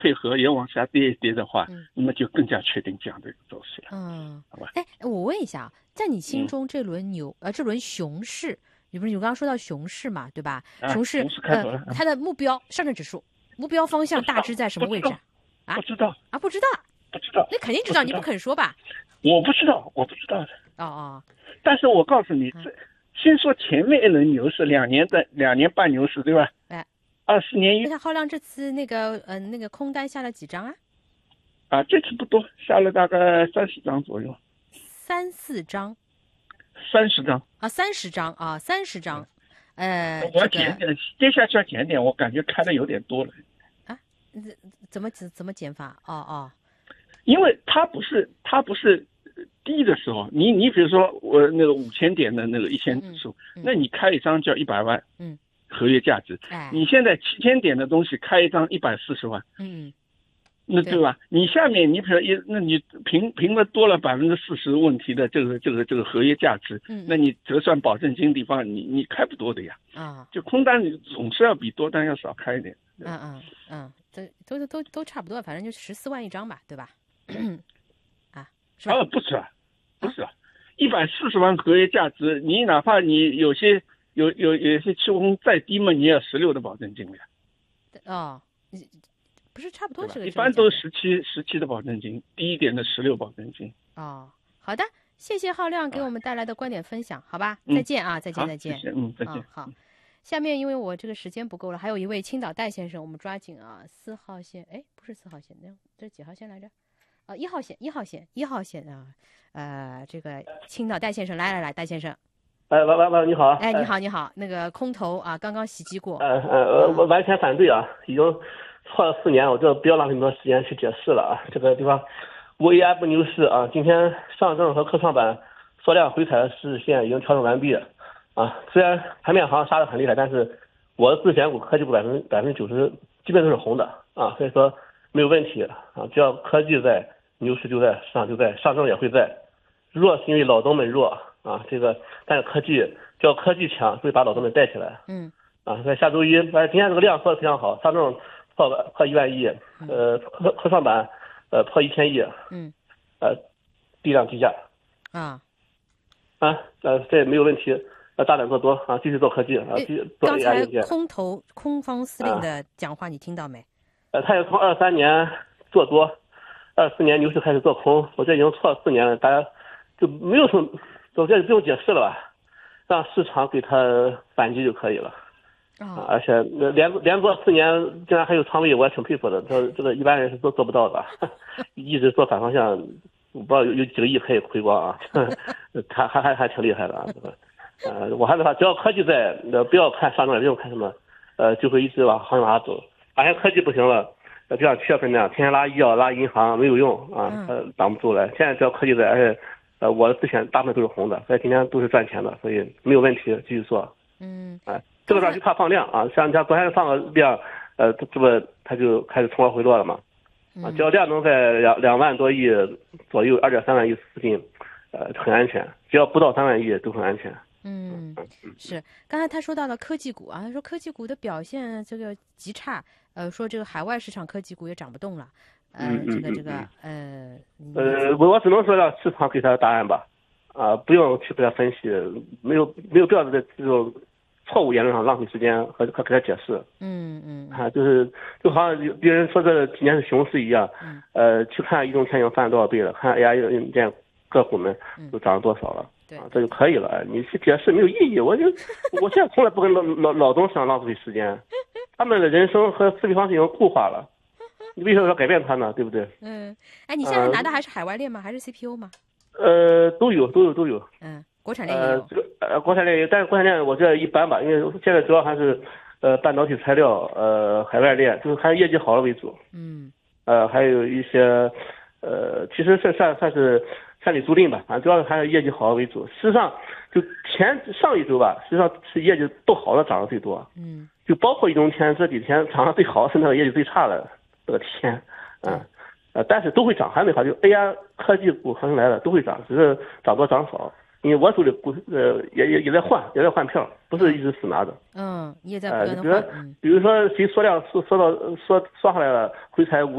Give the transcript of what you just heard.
配合也往下跌一跌的话，那么就更加确定这样的一个走势了。好吧。 哎，我问一下啊，在你心中这轮这轮熊市，你刚刚说到熊市嘛，对吧？熊市开头了。 它的目标上证指数目标方向大致在什么位置？ 不知道啊，不知道。那肯定知道，你不肯说吧？ 我不知道的。但是我告诉你，先说前面一轮牛市2年半牛市，对吧？ 哎 ，20年。 那浩亮这次那个空单下了几张啊？ 这次不多，下了大概30张左右。 3-4张。 30张。 30张啊，30张。 我要减点，接下去要减点，我感觉开的有点多了。 怎么减法？ 因为它不是低的时候，你比如说我那个5000点的那个1000指数，那你开一张就要100万，合约价值。你现在7000点的东西开一张140万，那对吧？你下面你比如那你平了多了40%问题的这个合约价值，那你折算保证金地方你开不多的呀。就空单你总是要比多单要少开一点。 都差不多，反正就14万一张吧，对吧？是吧？ 不是140万合约价值，你哪怕你有些期货空再低嘛，你也要16的保证金了。 不是差不多这个？ 一般都是17的保证金，低一点的16保证金。 好的，谢谢浩亮给我们带来的观点分享，好吧？再见啊，再见。 谢谢，再见。 好。下面因为我这个时间不够了，还有一位青岛戴先生，我们抓紧啊，4号线，不是4号线，这几号线来着？1号线啊，这个青岛戴先生，来，戴先生。 喂，你好。 你好，那个空头啊，刚刚袭击过。 我完全反对啊，已经错了4年，我这不要浪费那么多时间去解释了啊。这个地方无 AI 不牛市啊，今天上证和科创板缩量回踩的实时线已经调整完毕。虽然盘面好像杀得很厉害，但是我的自选股科技股90%基本都是红的啊，所以说没有问题啊。只要科技在，牛市就在，市场就在，上证也会在。弱是因为老东们弱啊，但是只要科技强，会把老东们带起来。在下周一，今天这个量做得非常好，上证破1万亿，科创板破1000亿，低量低价。这也没有问题。大胆做多啊，继续做科技啊，继续做 AI 硬件。 刚才空方司令的讲话你听到没？ 他也从23年做多，24年牛市开始做空，我这已经错了4年了，大家就没有什么，我这就不用解释了吧，让市场给他反击就可以了。而且连做4年，竟然还有仓位，我也挺佩服的。这个一般人是做不到的，一直做反方向，我不知道有几个亿可以回光啊，他还挺厉害的啊。我还是说，只要科技在，不要看上证，也不用看什么，就会一直往行情往下走。发现科技不行了，就像7月份那样，天天拉医药、拉银行没有用啊，挡不住了。现在只要科技在，而且我的自选大部分都是红的，所以今天都是赚钱的，所以没有问题，继续做。这个段就怕放量啊，像昨天放个量，这不它就开始冲高回落了嘛。只要量能在2万多亿左右，2.3万亿附近，很安全。只要不到3万亿都很安全。 是。刚才他说到了科技股啊，他说科技股的表现这个极差，说这个海外市场科技股也涨不动了。 我只能说让市场给他答案吧，不用去给他分析，没有必要在这种错误言论上浪费时间和给他解释。就好像别人说这几年是熊市一样，去看移动天已经翻了多少倍了，看 AI 硬件个股们都涨了多少了。这就可以了，你去解释没有意义。我现在从来不跟老东上浪费时间，他们的人生和思维方式已经固化了，你为什么要改变他呢？对不对？ 你现在拿的还是海外链吗？还是 CPU 吗？ 都有。 国产链也有。 国产链有，但是国产链我这一般吧，因为现在主要还是半导体材料，海外链，就是还是业绩好了为主。还有一些其实算是山里租赁吧，主要还是业绩好为主。事实上，就上一周吧，实际上是业绩不好的涨得最多。就包括移动天这几天涨得最好是那个业绩最差的这个天。但是都会涨，还没好，就 AI 科技股行情来了都会涨，只是涨多涨少。 因为我手里股也在换票，不是一直死拿着。 你也在不断的换。 比如说谁说下来了，回踩